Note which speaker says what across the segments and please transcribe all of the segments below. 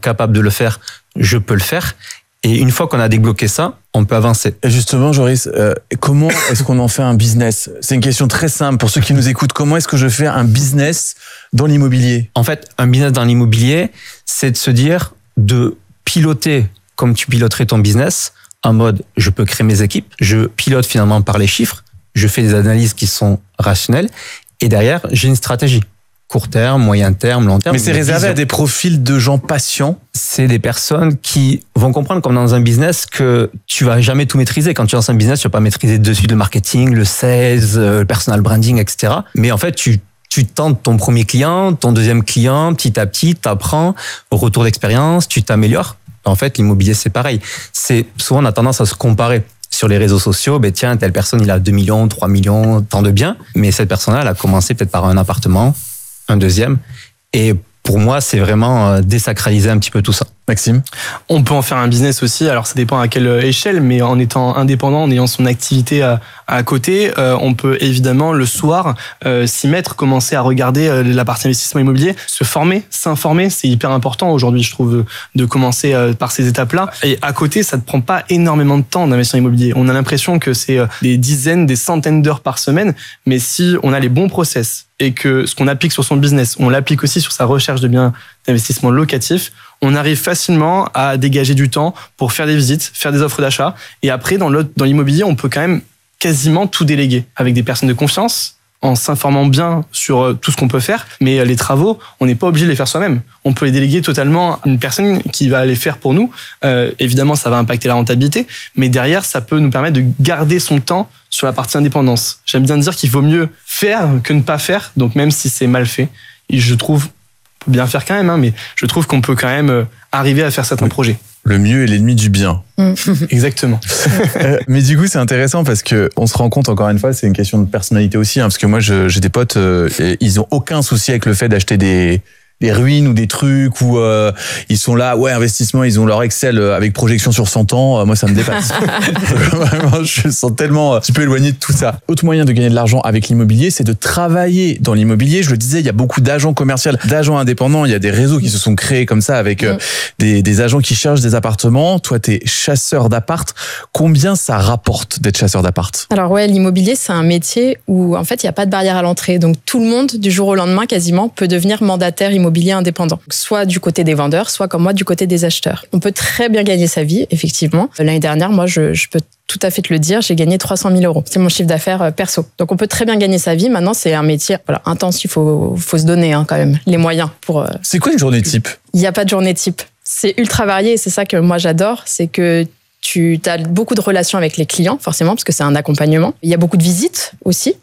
Speaker 1: capables de le faire, je peux le faire. Et une fois qu'on a débloqué ça, on peut avancer.
Speaker 2: Et justement, Joris, comment est-ce qu'on en fait un business ? C'est une question très simple pour ceux qui nous écoutent. Comment est-ce que je fais un business dans l'immobilier ?
Speaker 1: En fait, un business dans l'immobilier, c'est de se dire de piloter comme tu piloterais ton business, en mode je peux créer mes équipes, je pilote finalement par les chiffres, je fais des analyses qui sont rationnelles, et derrière, j'ai une stratégie. Court terme, moyen terme, long terme.
Speaker 2: Mais c'est réservé à des profils de gens patients.
Speaker 1: C'est des personnes qui vont comprendre, comme dans un business, que tu vas jamais tout maîtriser. Quand tu lances un business, tu vas pas maîtriser de suite le marketing, le sales, le personal branding, etc. Mais en fait, tu tentes ton premier client, ton deuxième client, petit à petit, t'apprends, retour d'expérience, tu t'améliores. En fait, l'immobilier, c'est pareil. Souvent, on a tendance à se comparer. Sur les réseaux sociaux, tiens, telle personne, il a 2 millions, 3 millions, tant de biens. Mais cette personne-là, elle a commencé peut-être par un appartement, un deuxième. Et pour moi, c'est vraiment désacraliser un petit peu tout ça.
Speaker 2: Maxime ?
Speaker 3: On peut en faire un business aussi, alors ça dépend à quelle échelle, mais en étant indépendant, en ayant son activité à côté, on peut évidemment le soir s'y mettre, commencer à regarder la partie investissement immobilier, se former, s'informer, c'est hyper important aujourd'hui, je trouve, de commencer par ces étapes-là. Et à côté, ça ne prend pas énormément de temps d'investissement immobilier. On a l'impression que c'est des dizaines, des centaines d'heures par semaine, mais si on a les bons process et que ce qu'on applique sur son business, on l'applique aussi sur sa recherche de biens d'investissement locatif, on arrive facilement à dégager du temps pour faire des visites, faire des offres d'achat. Et après, dans l'immobilier, on peut quand même quasiment tout déléguer avec des personnes de confiance, en s'informant bien sur tout ce qu'on peut faire. Mais les travaux, on n'est pas obligé de les faire soi-même. On peut les déléguer totalement à une personne qui va les faire pour nous. Évidemment, ça va impacter la rentabilité, mais derrière, ça peut nous permettre de garder son temps sur la partie indépendance. J'aime bien dire qu'il vaut mieux faire que ne pas faire, donc même si c'est mal fait. Et je trouve, on peut bien faire quand même, mais je trouve qu'on peut quand même arriver à faire certains projets.
Speaker 2: Le mieux est l'ennemi du bien.
Speaker 3: Exactement.
Speaker 2: Mais du coup, c'est intéressant parce que on se rend compte, encore une fois, c'est une question de personnalité aussi, parce que moi, j'ai des potes, ils ont aucun souci avec le fait d'acheter des ruines ou des trucs où ils sont là, investissement, ils ont leur Excel avec projection sur 100 ans. Moi, ça me dépasse. Vraiment, je me sens tellement un petit peu éloigné de tout ça. Autre moyen de gagner de l'argent avec l'immobilier, c'est de travailler dans l'immobilier. Je le disais, il y a beaucoup d'agents commerciaux, d'agents indépendants. Il y a des réseaux qui se sont créés comme ça avec des agents qui cherchent des appartements. Toi, t'es chasseur d'appart. Combien ça rapporte d'être chasseur d'appart ?
Speaker 4: Alors l'immobilier, c'est un métier où en fait, il n'y a pas de barrière à l'entrée. Donc tout le monde, du jour au lendemain, quasiment, peut devenir mandataire immobilier indépendant. Soit du côté des vendeurs, soit comme moi, du côté des acheteurs. On peut très bien gagner sa vie, effectivement. L'année dernière, moi, je peux tout à fait te le dire, j'ai gagné 300 000 euros. C'est mon chiffre d'affaires perso. Donc on peut très bien gagner sa vie. Maintenant, c'est un métier intense. Il faut se donner quand même les moyens pour...
Speaker 2: C'est quoi une journée type ?
Speaker 4: Il n'y a pas de journée type. C'est ultra varié et c'est ça que moi j'adore. C'est que tu as beaucoup de relations avec les clients, forcément, parce que c'est un accompagnement. Il y a beaucoup de visites aussi.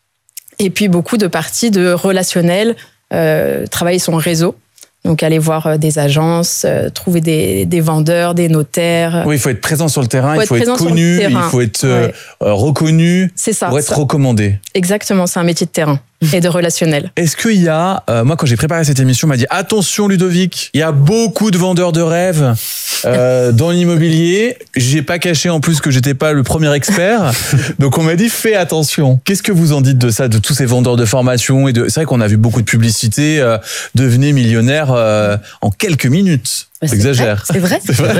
Speaker 4: Et puis beaucoup de parties de relationnel, travailler son réseau. Donc, aller voir des agences, trouver des vendeurs, des notaires.
Speaker 2: Oui, il faut être présent sur le terrain, il faut être connu, il faut être reconnu pour être recommandé.
Speaker 4: Exactement, c'est un métier de terrain et de relationnel.
Speaker 2: Est-ce qu'il y a, moi quand j'ai préparé cette émission, on m'a dit attention Ludovic, il y a beaucoup de vendeurs de rêves dans l'immobilier. J'ai pas caché en plus que j'étais pas le premier expert, donc on m'a dit fais attention. Qu'est-ce que vous en dites de ça, de tous ces vendeurs de formation c'est vrai qu'on a vu beaucoup de publicité, devenez millionnaire en quelques minutes. J'exagère.
Speaker 4: C'est vrai.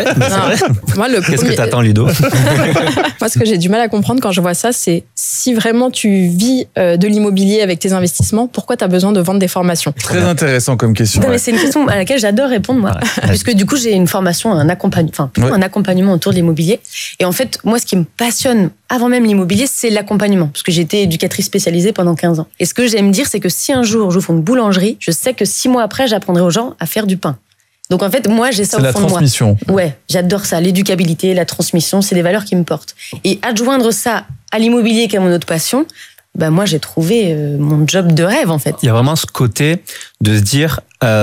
Speaker 4: Moi,
Speaker 1: Qu'est-ce que t'attends, Ludo ?
Speaker 4: Moi, ce que j'ai du mal à comprendre quand je vois ça, c'est si vraiment tu vis de l'immobilier avec tes investissements, pourquoi tu as besoin de vendre des formations ?
Speaker 2: Très intéressant comme question.
Speaker 5: Non, mais c'est une question à laquelle j'adore répondre, moi. Puisque du coup, j'ai une formation, un accompagnement autour de l'immobilier. Et en fait, moi, ce qui me passionne avant même l'immobilier, c'est l'accompagnement. Parce que j'ai été éducatrice spécialisée pendant 15 ans. Et ce que j'aime dire, c'est que si un jour j'ouvre une boulangerie, je sais que 6 mois après, j'apprendrai aux gens à faire du pain. Donc en fait, moi, j'ai ça au fond de moi.
Speaker 2: C'est la transmission.
Speaker 5: Ouais, j'adore ça. L'éducabilité, la transmission, c'est des valeurs qui me portent. Et adjoindre ça à l'immobilier, qui est mon autre passion, moi, j'ai trouvé mon job de rêve, en fait.
Speaker 1: Il y a vraiment ce côté de se dire,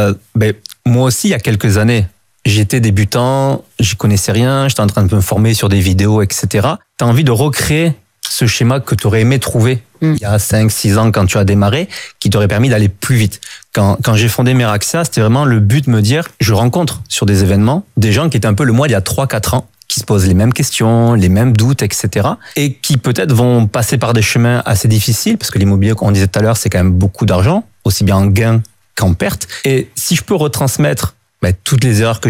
Speaker 1: moi aussi, il y a quelques années, j'étais débutant, j'y connaissais rien, j'étais en train de me former sur des vidéos, etc. T'as envie de recréer ce schéma que tu aurais aimé trouver il y a 5-6 ans quand tu as démarré, qui t'aurait permis d'aller plus vite. Quand j'ai fondé Meraxia, c'était vraiment le but de me dire, je rencontre sur des événements des gens qui étaient un peu le moi il y a 3-4 ans, qui se posent les mêmes questions, les mêmes doutes, etc. Et qui peut-être vont passer par des chemins assez difficiles, parce que l'immobilier, comme on disait tout à l'heure, c'est quand même beaucoup d'argent, aussi bien en gain qu'en perte. Et si je peux retransmettre toutes les erreurs que